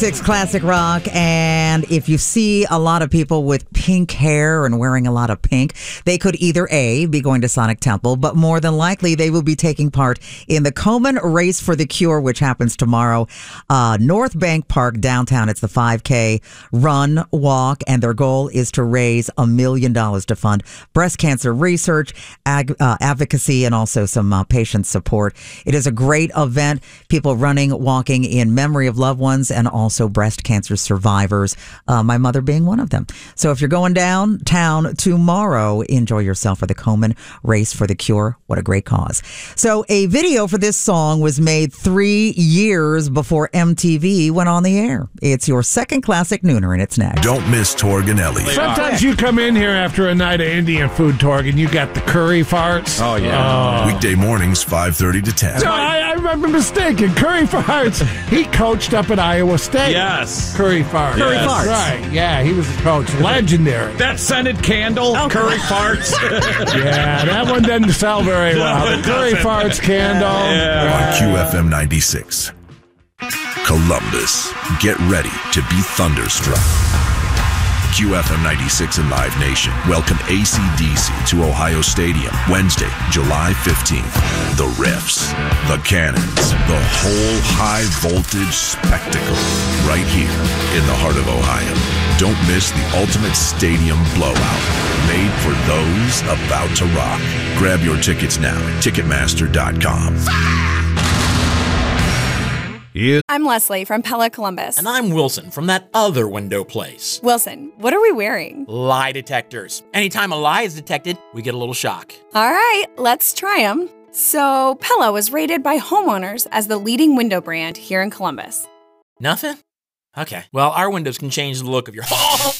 Six Classic Rock, and if you see a lot of people with pink hair and wearing a lot of pink, they could either A, be going to Sonic Temple, but more than likely they will be taking part in the Komen Race for the Cure, which happens tomorrow, North Bank Park downtown. It's the 5K run, walk, and their goal is to raise $1 million to fund breast cancer research, advocacy, and also some patient support. It is a great event. People running, walking in memory of loved ones, and also breast cancer survivors, my mother being one of them. So if you're going downtown tomorrow, enjoy yourself for the Komen Race for the Cure. What a great cause. So a video for this song was made 3 years before MTV went on the air. It's your second classic nooner, and it's next. Don't miss Torganelli. Sometimes you come in here after a night of Indian food, Torg, and you got the curry farts. Oh, yeah. Weekday mornings, 5:30 to 10. No, I'm mistaken. Curry farts. He coached up at Iowa State. Yes. Curry farts. Curry farts. Right. Yeah, he was the coach. Legendary. That scented candle, curry farts. Yeah, that one didn't sell very well. The curry farts candle. On QFM 96. Columbus, get ready to be thunderstruck. QFM 96 and Live Nation welcome AC/DC to Ohio Stadium Wednesday, July 15th. The Riffs, the Cannons, the whole high voltage spectacle right here in the heart of Ohio. Don't miss the ultimate stadium blowout made for those about to rock. Grab your tickets now at Ticketmaster.com. I'm Leslie from Pella Columbus. And I'm Wilson from that other window place. Wilson, what are we wearing? Lie detectors. Anytime a lie is detected, we get a little shock. All right, let's try them. So, Pella was rated by homeowners as the leading window brand here in Columbus. Nothing? Okay. Well, our windows can change the look of your home.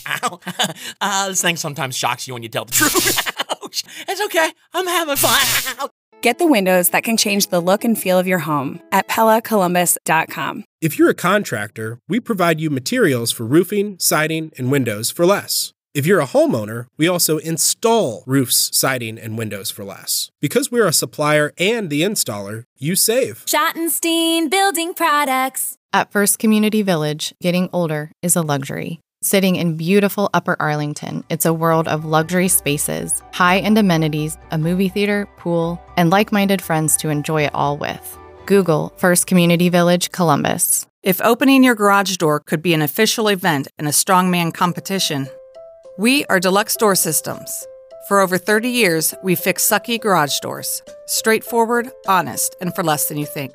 Ow. This thing sometimes shocks you when you tell the truth. Ouch. It's okay. I'm having fun. Get the windows that can change the look and feel of your home at PellaColumbus.com. If you're a contractor, we provide you materials for roofing, siding, and windows for less. If you're a homeowner, we also install roofs, siding, and windows for less. Because we're a supplier and the installer, you save. Schottenstein Building Products. At First Community Village, getting older is a luxury. Sitting in beautiful Upper Arlington, it's a world of luxury spaces, high-end amenities, a movie theater, pool, and like-minded friends to enjoy it all with. Google First Community Village, Columbus. If opening your garage door could be an official event and a strongman competition, we are Deluxe Door Systems. For over 30 years, we've fixed sucky garage doors. Straightforward, honest, and for less than you think.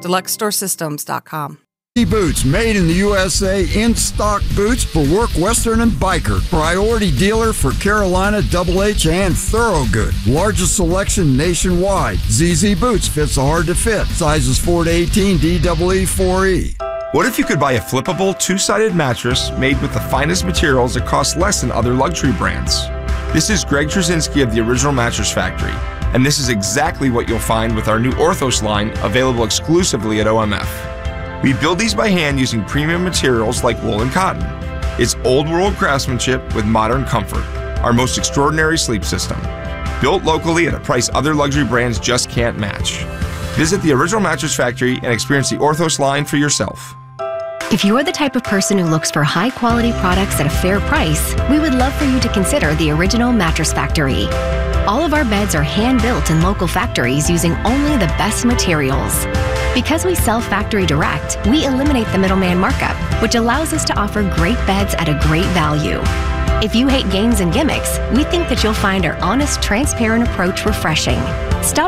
DeluxeDoorSystems.com. Boots, made in the USA, in-stock boots for work, western, and biker. Priority dealer for Carolina, Double H, and Thorogood. Largest selection nationwide. ZZ Boots fits the hard to fit. Sizes 4 to 18, DEE 4E. What if you could buy a flippable, two-sided mattress made with the finest materials that cost less than other luxury brands? This is Greg Trzynski of the Original Mattress Factory, and this is exactly what you'll find with our new Orthos line, available exclusively at OMF. We build these by hand using premium materials like wool and cotton. It's old-world craftsmanship with modern comfort, our most extraordinary sleep system. Built locally at a price other luxury brands just can't match. Visit the Original Mattress Factory and experience the Orthos line for yourself. If you're the type of person who looks for high-quality products at a fair price, we would love for you to consider the Original Mattress Factory. All of our beds are hand-built in local factories using only the best materials. Because we sell factory direct, we eliminate the middleman markup, which allows us to offer great beds at a great value. If you hate games and gimmicks, we think that you'll find our honest, transparent approach refreshing. Stop